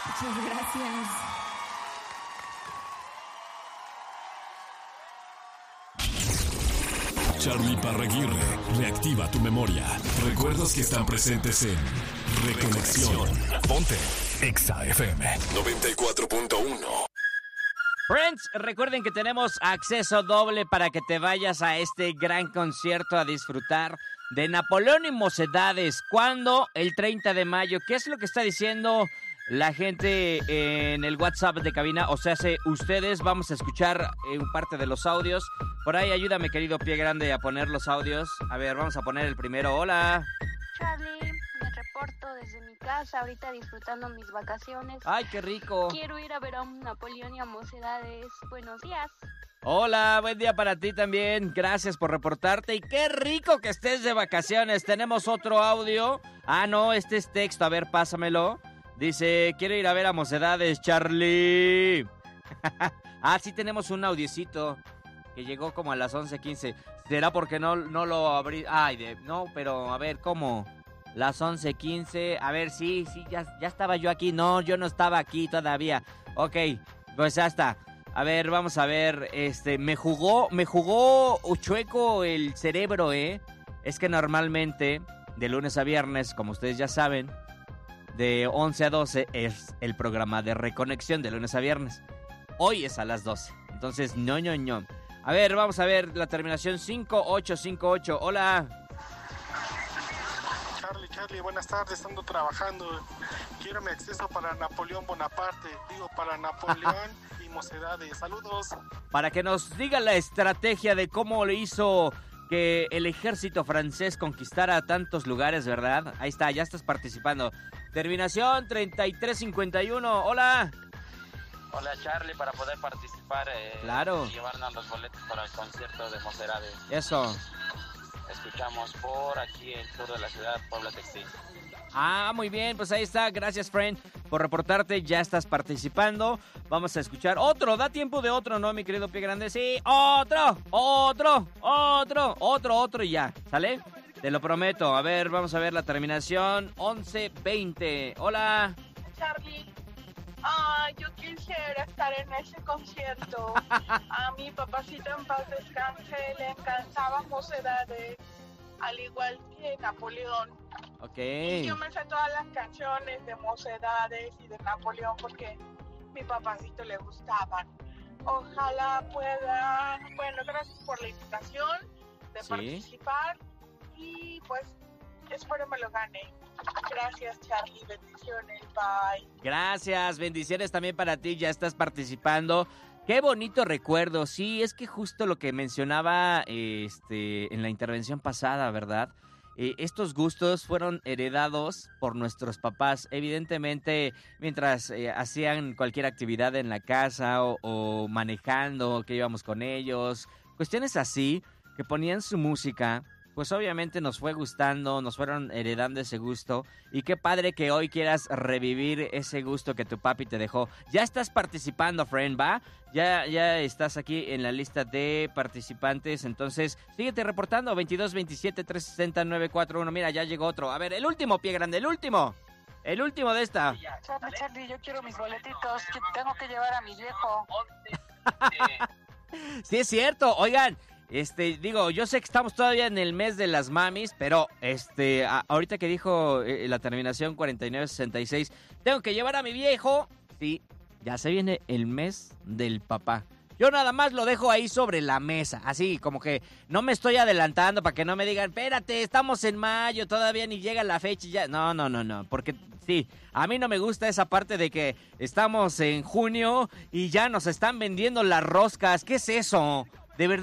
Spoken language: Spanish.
Muchas gracias. Charly Parraguirre reactiva tu memoria. Recuerdos que están presentes en Reconexión. Ponte Exa FM 94.1. Friends, recuerden que tenemos acceso doble para que te vayas a este gran concierto a disfrutar de Napoleón y Mocedades. ¿Cuándo? El 30 de mayo. ¿Qué es lo que está diciendo la gente en el WhatsApp de cabina? O sea, ustedes, vamos a escuchar parte de los audios. Por ahí, ayúdame, querido Pie Grande, a poner los audios. A ver, vamos a poner el primero. Hola. Charly, me reporto desde mi casa, ahorita disfrutando mis vacaciones. ¡Ay, qué rico! Quiero ir a ver a Napoleón y a Mocedades. Buenos días. Hola, buen día para ti también. Gracias por reportarte y qué rico que estés de vacaciones. Tenemos otro audio. Ah, no, este es texto. A ver, pásamelo. Dice, quiero ir a ver a Mocedades, Charly. Ah, sí tenemos un audiecito que llegó como a las 11:15. ¿Será porque no lo abrí? Ay, no, pero a ver, ¿cómo? Las 11:15. A ver, sí, ya estaba yo aquí. No, yo no estaba aquí todavía. Ok, pues ya está. A ver, vamos a ver. Me jugó chueco el cerebro, ¿eh? Es que normalmente, de lunes a viernes, como ustedes ya saben, de 11 a 12 es el programa de Reconexión de lunes a viernes. Hoy es a las 12. Entonces, no. A ver, vamos a ver la terminación 5858. Hola. Charly, buenas tardes. Ando trabajando. Quiero mi acceso para Napoleón Bonaparte. Para Napoleón y Mocedades. Saludos. Para que nos diga la estrategia de cómo le hizo que el ejército francés conquistara tantos lugares, ¿verdad? Ahí está, ya estás participando. Terminación 3351. Hola. Hola, Charly, para poder participar claro. Y llevarnos los boletos para el concierto de Mocedades. Eso. Escuchamos por aquí el sur de la ciudad, Puebla Textil. Ah, muy bien, pues ahí está. Gracias, friend, por reportarte. Ya estás participando. Vamos a escuchar otro. Da tiempo de otro, ¿no, mi querido Pie Grande? Sí, otro y ya. ¿Sale? Te lo prometo. A ver, vamos a ver la terminación 1120. Hola. Charly. Yo quisiera estar en ese concierto. A mi papacito en paz descanse le encantaba Mocedades, al igual que Napoleón. Ok. Y yo me sé todas las canciones de Mocedades y de Napoleón porque mi papacito le gustaban. Ojalá pueda. Bueno, gracias por la invitación de participar y pues espero me lo gane. Gracias, Charly, bendiciones, bye. Gracias, bendiciones también para ti, ya estás participando. Qué bonito recuerdo, sí, es que justo lo que mencionaba en la intervención pasada, ¿verdad? Estos gustos fueron heredados por nuestros papás, evidentemente mientras hacían cualquier actividad en la casa o manejando, que íbamos con ellos, cuestiones así, que ponían su música. Pues obviamente nos fue gustando, nos fueron heredando ese gusto. Y qué padre que hoy quieras revivir ese gusto que tu papi te dejó. Ya estás participando, friend, ¿va? Ya estás aquí en la lista de participantes. Entonces, síguete reportando. 22 27 360 941. Mira, ya llegó otro. A ver, el último, Pie Grande, el último. El último de esta. Charly, yo quiero mis boletitos. Que tengo que llevar a mi viejo. Sí, es cierto. Oigan. Yo sé que estamos todavía en el mes de las mamis, pero ahorita que dijo la terminación 4966, tengo que llevar a mi viejo. Sí, ya se viene el mes del papá. Yo nada más lo dejo ahí sobre la mesa, así como que no me estoy adelantando para que no me digan, espérate, estamos en mayo, todavía ni llega la fecha y ya. No, porque sí, a mí no me gusta esa parte de que estamos en junio y ya nos están vendiendo las roscas. ¿Qué es eso? De verdad.